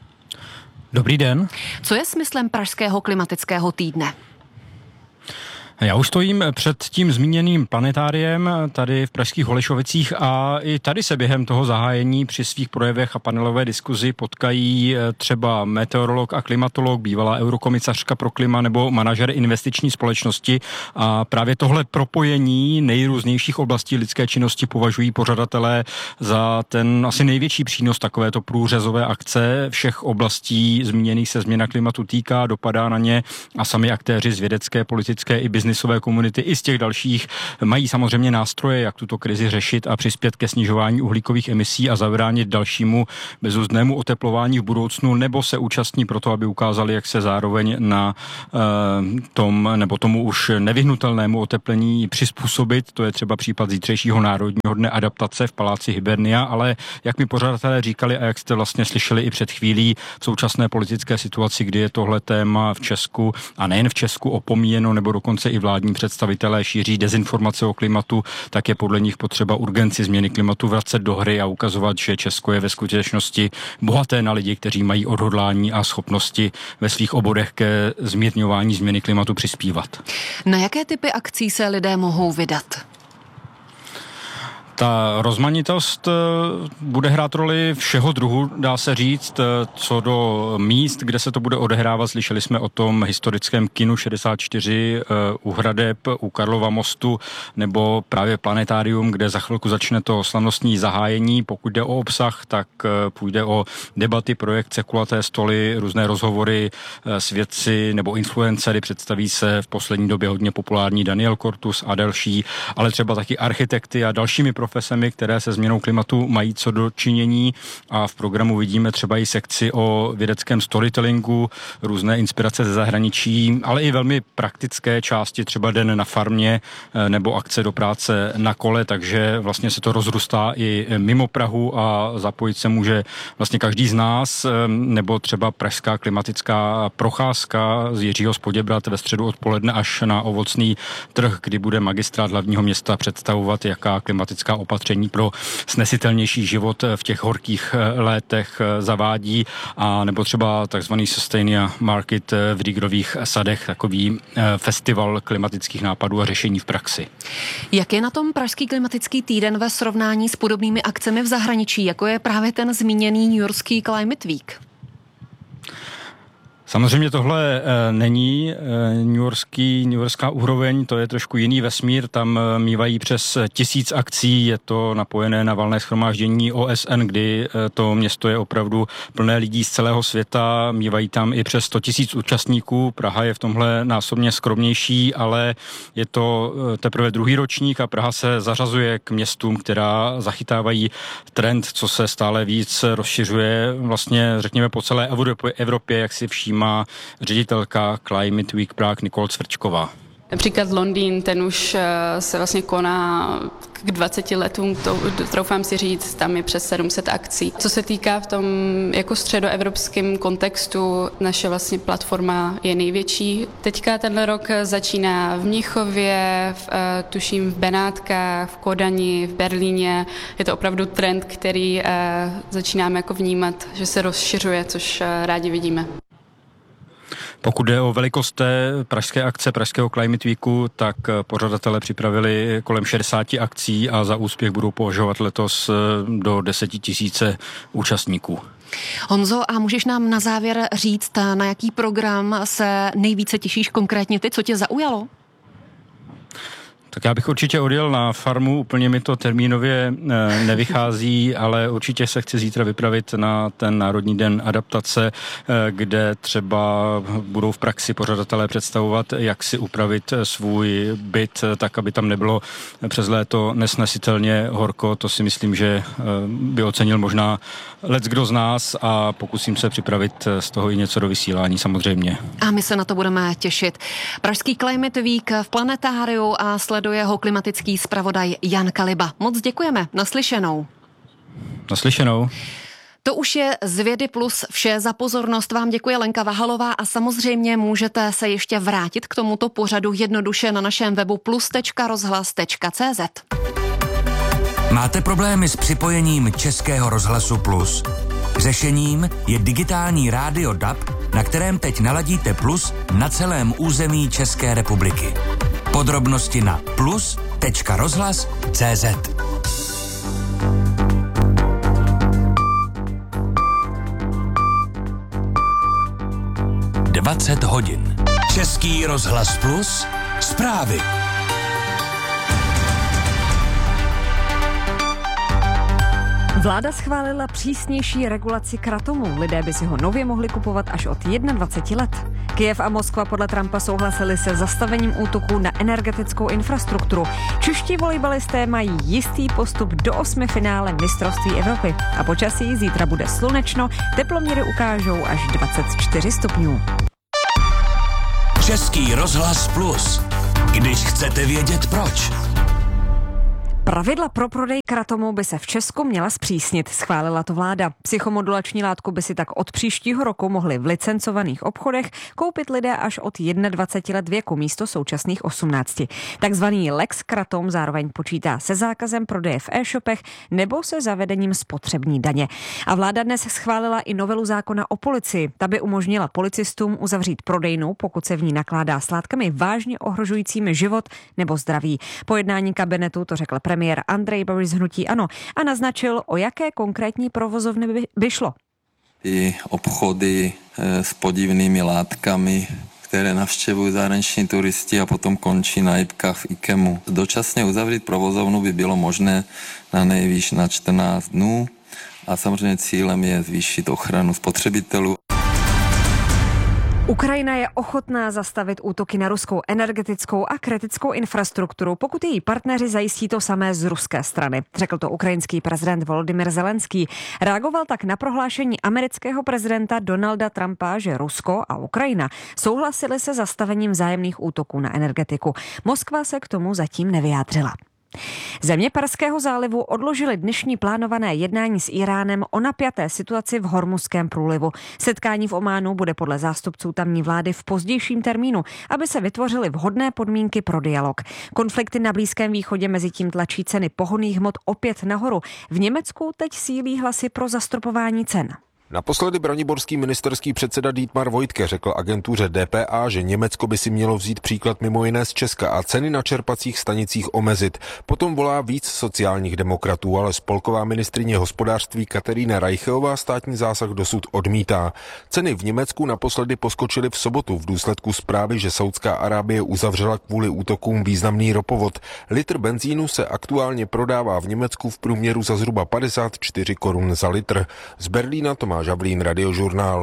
Dobrý den. Co je smyslem Pražského klimatického týdne? Já už stojím před tím zmíněným planetáriem tady v pražských Holešovicích a i tady se během toho zahájení při svých projevech a panelové diskuzi potkají třeba meteorolog a klimatolog, bývalá eurokomisařka pro klima nebo manažer investiční společnosti a právě tohle propojení nejrůznějších oblastí lidské činnosti považují pořadatelé za ten asi největší přínos takovéto průřezové akce. Všech oblastí zmíněných se změna klimatu týká, dopadá na ně a sami aktéři z vědecké, politické i biznisové komunity i z těch dalších mají samozřejmě nástroje, jak tuto krizi řešit a přispět ke snižování uhlíkových emisí a zabránit dalšímu bezuzdnému oteplování v budoucnu, nebo se účastní proto, aby ukázali, jak se zároveň na tomu už nevyhnutelnému oteplení přizpůsobit. To je třeba případ zítřejšího Národního dne adaptace v paláci Hibernia, ale jak mi pořadatelé říkali a jak jste vlastně slyšeli i před chvílí, v současné politické situaci, kdy je tohle téma v Česku a nejen v Česku opomíjeno, nebo dokonce i vládní představitelé šíří dezinformace o klimatu, tak je podle nich potřeba urgenci změny klimatu vracet do hry a ukazovat, že Česko je ve skutečnosti bohaté na lidi, kteří mají odhodlání a schopnosti ve svých oborech ke zmírňování změny klimatu přispívat. Na jaké typy akcí se lidé mohou vydat? Ta rozmanitost bude hrát roli všeho druhu, dá se říct, co do míst, kde se to bude odehrávat. Slyšeli jsme o tom historickém kinu 64 u Hradeb, u Karlova mostu, nebo právě planetárium, kde za chvilku začne to slavnostní zahájení. Pokud jde o obsah, tak půjde o debaty, projekce, kulaté stoly, různé rozhovory s vědci nebo influencery. Představí se v poslední době hodně populární Daniel Kortus a další, ale třeba taky architekty a dalšími profesemi, které se změnou klimatu mají co do činění, a v programu vidíme třeba i sekci o vědeckém storytellingu, různé inspirace ze zahraničí, ale i velmi praktické části, třeba den na farmě nebo akce do práce na kole, takže vlastně se to rozrůstá i mimo Prahu a zapojit se může vlastně každý z nás, nebo třeba pražská klimatická procházka z Jiřího z Poděbrad ve středu odpoledne až na Ovocný trh, kdy bude magistrát hlavního města představovat, jaká klimatická opatření pro snesitelnější život v těch horkých létech zavádí, a nebo třeba takzvaný Sustainia Market v Rýgrových sadech, takový festival klimatických nápadů a řešení v praxi. Jak je na tom pražský klimatický týden ve srovnání s podobnými akcemi v zahraničí, jako je právě ten zmíněný newyorský Climate Week? Samozřejmě tohle není newyorská úroveň, to je trošku jiný vesmír, tam mívají přes 1000 akcí, je to napojené na valné shromáždění OSN, kdy to město je opravdu plné lidí z celého světa, mívají tam i přes 100 000 účastníků, Praha je v tomhle násobně skromnější, ale je to teprve druhý ročník a Praha se zařazuje k městům, která zachytávají trend, co se stále víc rozšiřuje, vlastně řekněme po celé Evropě, jak si všímá ředitelka Climate Week Prague Nicole Cvrčková. Například Londýn, ten už se vlastně koná k 20 letům, to troufám si říct, tam je přes 700 akcí. Co se týká v tom jako středoevropském kontextu, naše vlastně platforma je největší. Teďka tenhle rok začíná v Mnichově, tuším v Benátkách, v Kodani, v Berlíně. Je to opravdu trend, který začínáme jako vnímat, že se rozšiřuje, což rádi vidíme. Pokud jde o velikost té pražské akce, pražského Climate Weeku, tak pořadatelé připravili kolem 60 akcí a za úspěch budou považovat letos do 10 000 účastníků. Honzo, a můžeš nám na závěr říct, na jaký program se nejvíce těšíš konkrétně ty, co tě zaujalo? Tak já bych určitě odjel na farmu, úplně mi to termínově nevychází, ale určitě se chci zítra vypravit na ten Národní den adaptace, kde třeba budou v praxi pořadatelé představovat, jak si upravit svůj byt, tak aby tam nebylo přes léto nesnesitelně horko. To si myslím, že by ocenil možná leckdo z nás, a pokusím se připravit z toho i něco do vysílání samozřejmě. A my se na to budeme těšit. Pražský Climate Week v Planetáriu a sleduje ho klimatický zpravodaj Jan Kaliba. Moc děkujeme. Naslyšenou. Naslyšenou. To už je z Vědy Plus vše. Za pozornost vám děkuje Lenka Vahalová a samozřejmě můžete se ještě vrátit k tomuto pořadu jednoduše na našem webu plus.rozhlas.cz. Máte problémy s připojením Českého rozhlasu Plus? Řešením je digitální rádio DAB, na kterém teď naladíte Plus na celém území České republiky. Podrobnosti na plus.rozhlas.cz. 20 hodin. Český rozhlas Plus. Zprávy. Vláda schválila přísnější regulaci kratomu. Lidé by si ho nově mohli kupovat až od 21 let. Kyjev a Moskva podle Trumpa souhlasili se zastavením útoků na energetickou infrastrukturu. Čeští volejbalisté mají jistý postup do 8 finále mistrovství Evropy. A počasí zítra bude slunečno, teploměry ukážou až 24 stupňů. Český rozhlas Plus. Když chcete vědět proč. Pravidla pro prodej kratomu by se v Česku měla zpřísnit, schválila to vláda. Psychomodulační látku by si tak od příštího roku mohli v licencovaných obchodech koupit lidé až od 21 let věku místo současných 18. Takzvaný Lex Kratom zároveň počítá se zákazem prodeje v e-shopech nebo se zavedením spotřební daně. A vláda dnes schválila i novelu zákona o policii. Ta by umožnila policistům uzavřít prodejnu, pokud se v ní nakládá s látkami vážně ohrožujícími život nebo zdraví. Po jednání kabinetu to řekl premiér Andrej Babiš z hnutí ANO a naznačil, o jaké konkrétní provozovny by šlo. I obchody s podivnými látkami, které navštěvují zahraniční turisti a potom končí na jipkách v IKEMu. Dočasně uzavřít provozovnu by bylo možné na nejvýš na 14 dnů a samozřejmě cílem je zvýšit ochranu spotřebitelů. Ukrajina je ochotná zastavit útoky na ruskou energetickou a kritickou infrastrukturu, pokud její partneři zajistí to samé z ruské strany, řekl to ukrajinský prezident Volodymyr Zelenský. Reagoval tak na prohlášení amerického prezidenta Donalda Trumpa, že Rusko a Ukrajina souhlasili se zastavením vzájemných útoků na energetiku. Moskva se k tomu zatím nevyjádřila. Země Perského zálivu odložily dnešní plánované jednání s Iránem o napjaté situaci v Hormuzském průlivu. Setkání v Ománu bude podle zástupců tamní vlády v pozdějším termínu, aby se vytvořily vhodné podmínky pro dialog. Konflikty na Blízkém východě mezitím tlačí ceny pohonných hmot opět nahoru. V Německu teď sílí hlasy pro zastropování cen. Naposledy braniborský ministerský předseda Dietmar Woidke řekl agentuře DPA, že Německo by si mělo vzít příklad mimo jiné z Česka a ceny na čerpacích stanicích omezit. Potom volá víc sociálních demokratů, ale spolková ministryně hospodářství Katerína Reicheová státní zásah dosud odmítá. Ceny v Německu naposledy poskočily v sobotu v důsledku zprávy, že Saudská Arábie uzavřela kvůli útokům významný ropovod. Litr benzínu se aktuálně prodává v Německu v průměru za zhruba 54 korun za litr. Z Berlína Tomáš Havlín, Radiožurnál.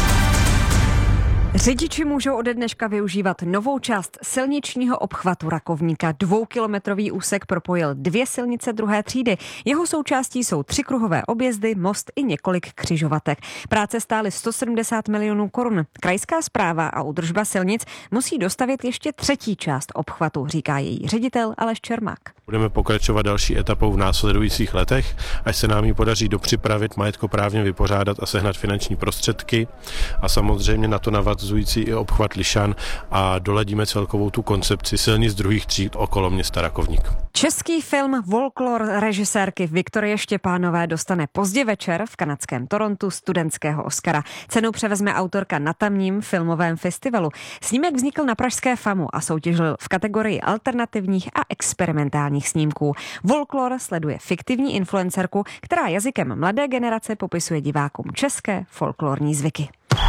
Řidiči můžou ode dneška využívat novou část silničního obchvatu Rakovníka. 2kilometrový úsek propojil 2 silnice druhé třídy. Jeho součástí jsou 3 kruhové objezdy, most i několik křižovatek. Práce stály 170 milionů korun. Krajská správa a údržba silnic musí dostavět ještě 3. část obchvatu, říká její ředitel Aleš Čermák. Budeme pokračovat další etapou v následujících letech, až se nám ji podaří dopřipravit, majetkoprávně vypořádat a sehnat finanční prostředky a samozřejmě na to navazující i obchvat Lišan a doladíme celkovou tu koncepci silnic druhých tříd okolo města Rakovník. Český film Folklor režisérky Viktorie Štěpánové dostane pozdě večer v kanadském Torontu studentského Oscara. Cenu převezme autorka na tamním filmovém festivalu. Snímek vznikl na pražské FAMu a soutěžil v kategorii alternativních a experimentálních snímků. Folklor sleduje fiktivní influencerku, která jazykem mladé generace popisuje divákům české folklorní zvyky.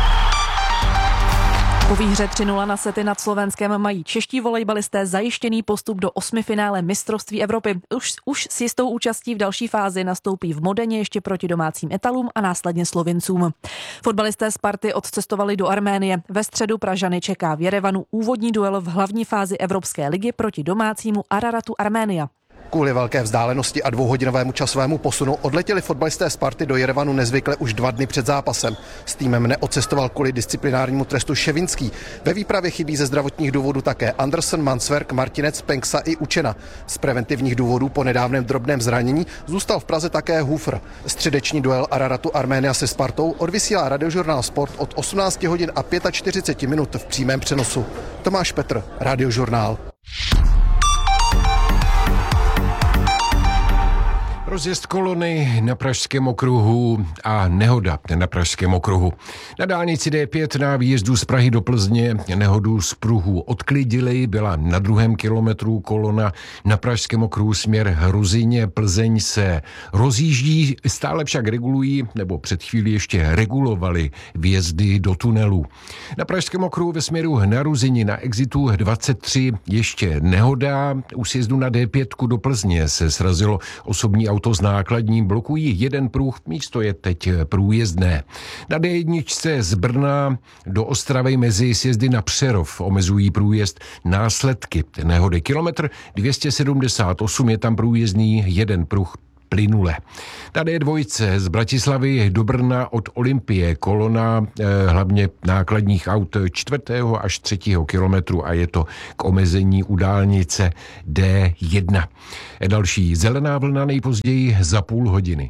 Po výhře 3-0 na sety nad Slovenskem mají čeští volejbalisté zajištěný postup do 8 finále mistrovství Evropy. Už s jistou účastí v další fázi nastoupí v Modeně ještě proti domácím Italům a následně Slovincům. Fotbalisté Sparty odcestovali do Arménie. Ve středu Pražany čeká v Jerevanu úvodní duel v hlavní fázi Evropské ligy proti domácímu Araratu Arménia. Kvůli velké vzdálenosti a 2hodinovém časovému posunu odletěli fotbalisté Sparty do Jerevanu nezvykle už 2 dny před zápasem. S týmem neodcestoval kvůli disciplinárnímu trestu Ševinský. Ve výpravě chybí ze zdravotních důvodů také Andersen, Mansverk, Martinec, Penksa i Učena. Z preventivních důvodů po nedávném drobném zranění zůstal v Praze také Hufr. Středeční duel Araratu Arménia se Spartou odvysílá Radiožurnál Sport od 18 hodin a 45 minut v přímém přenosu. Tomáš Petr, Radiožurnál. Rozjezd kolony na Pražském okruhu a nehoda na Pražském okruhu. Na dálnici D5 na výjezdu z Prahy do Plzně nehodu z pruhu odklidili, byla na 2. kilometru kolona na Pražském okruhu směr Hruzině. Plzeň se rozjíždí, stále však regulují, nebo před chvílí ještě regulovali výjezdy do tunelů. Na Pražském okruhu ve směru na Hruzině na exitu 23 ještě nehoda. U sjezdu na D5 do Plzně se srazilo osobní auto s nákladním, blokují jeden pruh, místo je teď průjezdné. Na D1 z Brna do Ostravy mezi sjezdy na Přerov omezují průjezd následky nehody. Kilometr 278 je tam průjezdný, jeden pruh plynule. Na D2 z Bratislavy do Brna od Olympie kolona hlavně nákladních aut 4. až 3. kilometru a je to k omezení u dálnice D1. Další zelená vlna nejpozději za půl hodiny.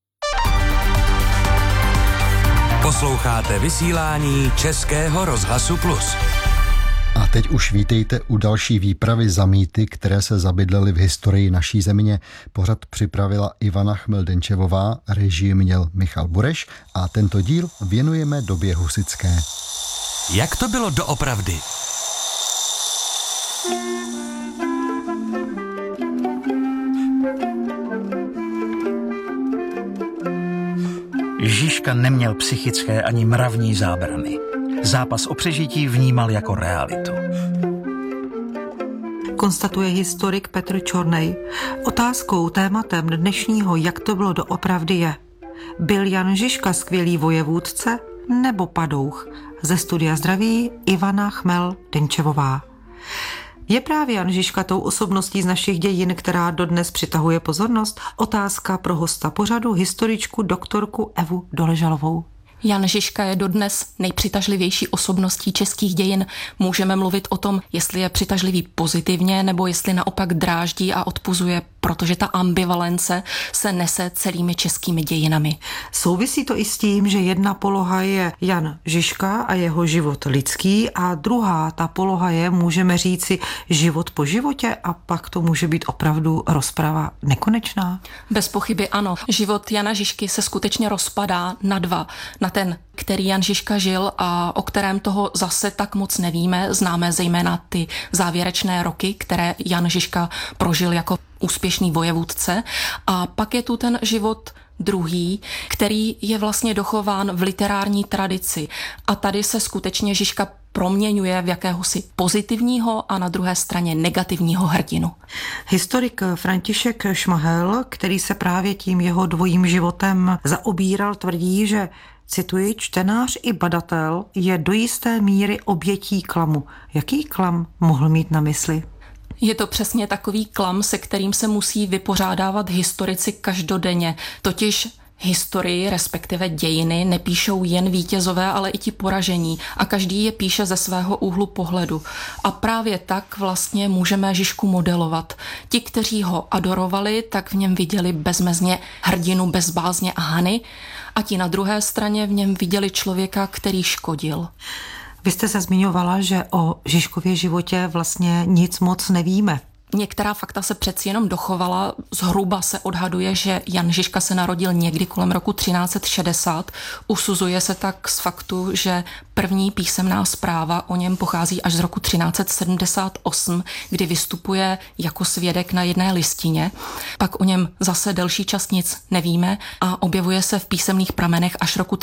Posloucháte vysílání Českého rozhlasu Plus. A teď už vítejte u další výpravy za mýty, které se zabydlely v historii naší země. Pořad připravila Ivana Chmeldenčevová, režii měl Michal Bureš a tento díl věnujeme době husitské. Jak to bylo doopravdy? Žižka neměl psychické ani mravní zábrany. Zápas o přežití vnímal jako realitu. Konstatuje historik Petr Čornej. Otázkou, tématem dnešního Jak to bylo doopravdy je: byl Jan Žižka skvělý vojevůdce nebo padouch? Ze studia zdraví Ivana Chmeldenčevová. Je právě Jan Žižka tou osobností z našich dějin, která dodnes přitahuje pozornost? Otázka pro hosta pořadu, historičku doktorku Evu Doležalovou. Jan Žižka je dodnes nejpřitažlivější osobností českých dějin. Můžeme mluvit o tom, jestli je přitažlivý pozitivně, nebo jestli naopak dráždí a odpuzuje, protože ta ambivalence se nese celými českými dějinami. Souvisí to i s tím, že jedna poloha je Jan Žižka a jeho život lidský a druhá, ta poloha je, můžeme říci, život po životě a pak to může být opravdu rozprava nekonečná? Bez pochyby ano. Život Jana Žižky se skutečně rozpadá na dva. Na ten, který Jan Žižka žil a o kterém toho zase tak moc nevíme. Známe zejména ty závěrečné roky, které Jan Žižka prožil jako úspěšný vojevůdce. A pak je tu ten život druhý, který je vlastně dochován v literární tradici. A tady se skutečně Žižka proměňuje v jakéhosi pozitivního a na druhé straně negativního hrdinu. Historik František Šmahel, který se právě tím jeho dvojím životem zaobíral, tvrdí, že, cituji, čtenář i badatel je do jisté míry obětí klamu. Jaký klam mohl mít na mysli? Je to přesně takový klam, se kterým se musí vypořádávat historici každodenně, totiž historii, respektive dějiny, nepíšou jen vítězové, ale i ti poražení a každý je píše ze svého úhlu pohledu. A právě tak vlastně můžeme Žižku modelovat. Ti, kteří ho adorovali, tak v něm viděli bezmezně hrdinu bez bázně a hany a ti na druhé straně v něm viděli člověka, který škodil. Vy jste se zmiňovala, že o Žižkově životě vlastně nic moc nevíme. Některá fakta se přeci jenom dochovala. Zhruba se odhaduje, že Jan Žižka se narodil někdy kolem roku 1360. Usuzuje se tak z faktu, že první písemná zpráva o něm pochází až z roku 1378, kdy vystupuje jako svědek na jedné listině. Pak o něm zase delší čas nic nevíme a objevuje se v písemných pramenech až roku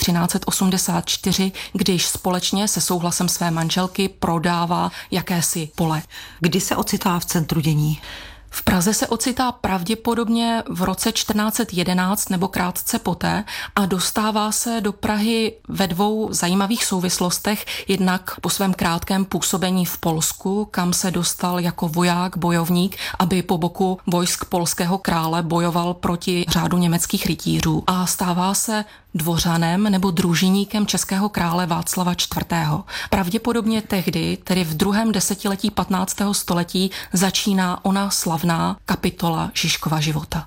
1384, když společně se souhlasem své manželky prodává jakési pole. Kdy se ocitá v centru dění? V Praze se ocitá pravděpodobně v roce 1411 nebo krátce poté a dostává se do Prahy ve dvou zajímavých souvislostech. Jednak po svém krátkém působení v Polsku, kam se dostal jako voják, bojovník, aby po boku vojsk polského krále bojoval proti řádu německých rytířů a stává se dvořanem nebo družiníkem českého krále Václava IV. Pravděpodobně tehdy, tedy v druhém desetiletí 15. století, začíná ona slavná kapitola Žižkova života.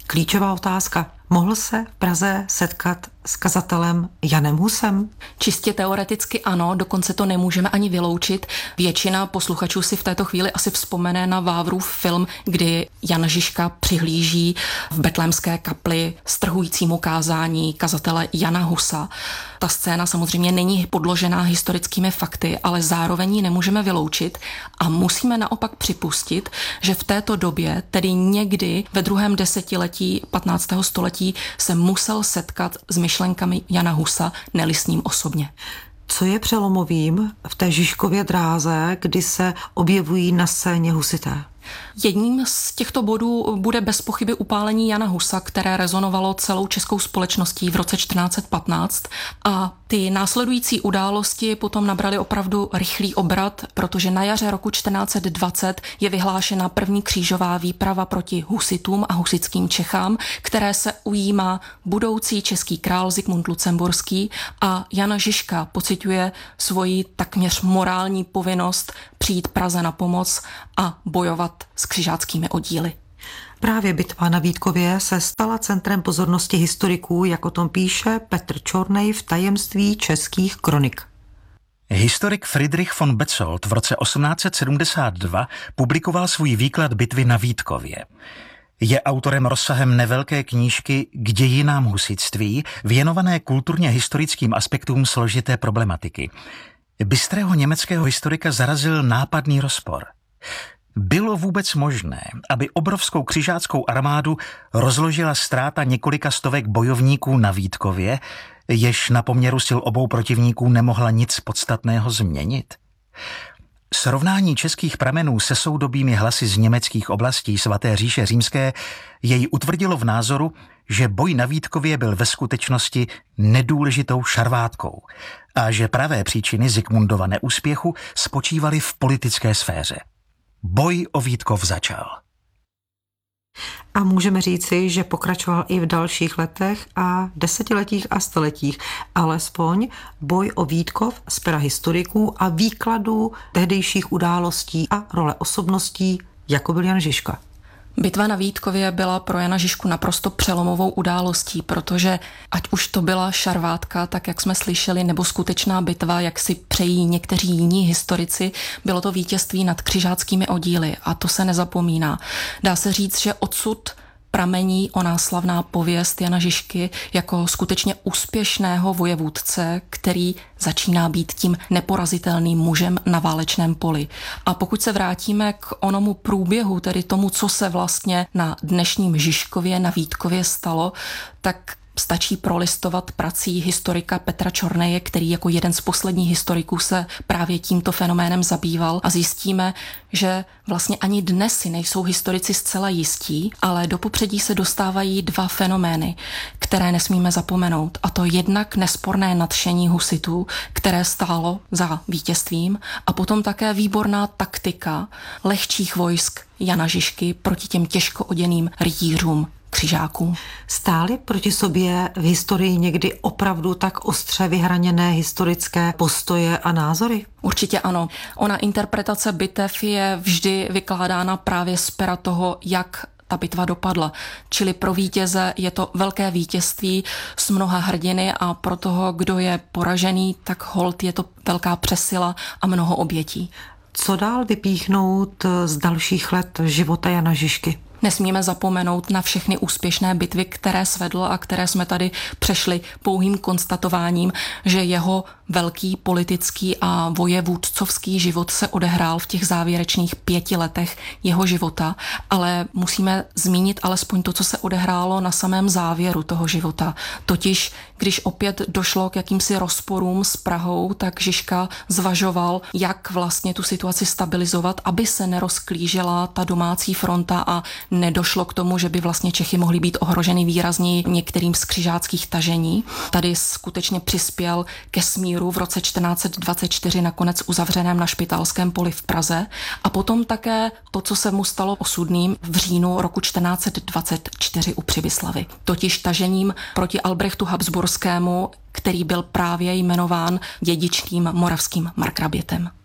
Klíčová otázka. Mohl se v Praze setkat s kazatelem Janem Husem? Čistě teoreticky ano, dokonce to nemůžeme ani vyloučit. Většina posluchačů si v této chvíli asi vzpomene na Vávřův film, kdy Jan Žižka přihlíží v betlémské kapli strhujícímu kázání kazatele Jana Husa. Ta scéna samozřejmě není podložená historickými fakty, ale zároveň ji nemůžeme vyloučit a musíme naopak připustit, že v této době, tedy někdy ve 2. desetiletí 15. století, se musel setkat s myšlenkami Jana Husa, ne-li s ním osobně. Co je přelomovým v té Žižkově dráze, kdy se objevují na scéně husité? Jedním z těchto bodů bude bez pochyby upálení Jana Husa, které rezonovalo celou českou společností v roce 1415 a ty následující události potom nabraly opravdu rychlý obrat, protože na jaře roku 1420 je vyhlášena první křížová výprava proti husitům a husitským Čechám, které se ujímá budoucí český král Zikmund Lucemburský a Jan Žižka pociťuje svoji takměř morální povinnost přijít Praze na pomoc a bojovat s křižáckými oddíly. Právě bitva na Vítkově se stala centrem pozornosti historiků, jak o tom píše Petr Čornej v Tajemství českých kronik. Historik Friedrich von Betzold v roce 1872 publikoval svůj výklad bitvy na Vítkově. Je autorem rozsahem nevelké knížky K dějinám husitství, věnované kulturně historickým aspektům složité problematiky. Bystrého německého historika zarazil nápadný rozpor. Bylo vůbec možné, aby obrovskou křižáckou armádu rozložila ztráta několika stovek bojovníků na Vítkově, jež na poměru sil obou protivníků nemohla nic podstatného změnit? Srovnání českých pramenů se soudobými hlasy z německých oblastí Svaté říše římské jej utvrdilo v názoru, že boj na Vítkově byl ve skutečnosti nedůležitou šarvátkou a že pravé příčiny Zikmundova neúspěchu spočívaly v politické sféře. Boj o Vítkov začal. A můžeme říci, že pokračoval i v dalších letech a desetiletích a stoletích. Alespoň boj o Vítkov z pera historiků a výkladů tehdejších událostí a role osobností, jako byl Jan Žižka. Bitva na Vítkově byla pro Jana Žižku naprosto přelomovou událostí, protože ať už to byla šarvátka, tak jak jsme slyšeli, nebo skutečná bitva, jak si přejí někteří jiní historici, bylo to vítězství nad křižáckými oddíly a to se nezapomíná. Dá se říct, že odsud pramení oná slavná pověst Jana Žižky jako skutečně úspěšného vojevůdce, který začíná být tím neporazitelným mužem na válečném poli. A pokud se vrátíme k onomu průběhu, tedy tomu, co se vlastně na dnešním Žižkově na Vítkově stalo, tak stačí prolistovat prací historika Petra Čorneje, který jako jeden z posledních historiků se právě tímto fenoménem zabýval a zjistíme, že vlastně ani dnes si nejsou historici zcela jistí, ale do popředí se dostávají dva fenomény, které nesmíme zapomenout. A to jednak nesporné nadšení husitů, které stálo za vítězstvím, a potom také výborná taktika lehčích vojsk Jana Žižky proti těm těžko oděným rytířům křižáků. Stály proti sobě v historii někdy opravdu tak ostře vyhraněné historické postoje a názory? Určitě ano. Ona interpretace bitev je vždy vykládána právě z pera toho, jak ta bitva dopadla. Čili pro vítěze je to velké vítězství s mnoha hrdiny a pro toho, kdo je poražený, tak holt je to velká přesila a mnoho obětí. Co dál vypíchnout z dalších let života Jana Žižky? Nesmíme zapomenout na všechny úspěšné bitvy, které svedl a které jsme tady přešli pouhým konstatováním, že jeho velký politický a vojevůdcovský život se odehrál v těch závěrečných 5 letech jeho života, ale musíme zmínit alespoň to, co se odehrálo na samém závěru toho života. Totiž, když opět došlo k jakýmsi rozporům s Prahou, tak Žižka zvažoval, jak vlastně tu situaci stabilizovat, aby se nerozklížila ta domácí fronta a nedošlo k tomu, že by vlastně Čechy mohly být ohroženy výrazněji některým z křižáckých tažení. Tady skutečně přispěl ke smíru v roce 1424 nakonec uzavřeném na Špitalském poli v Praze a potom také to, co se mu stalo osudným v říjnu roku 1424 u Přibyslavy. Totiž tažením proti Albrechtu Habsburskému, který byl právě jmenován dědičným moravským markrabětem.